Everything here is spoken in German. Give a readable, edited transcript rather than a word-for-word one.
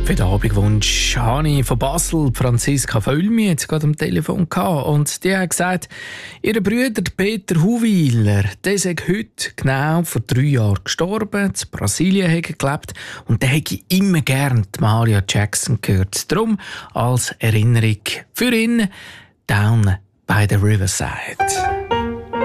Für den Abendwunsch habe ich von Basel Franziska Völlmi jetzt gerade am Telefon gehabt. Und die hat gesagt, ihr Bruder Peter Huwiler, der ist heute genau vor 3 Jahren gestorben, in Brasilien hat er gelebt und der hätte immer gern die Mahalia Jackson gehört. Darum als Erinnerung für ihn «Down by the Riverside».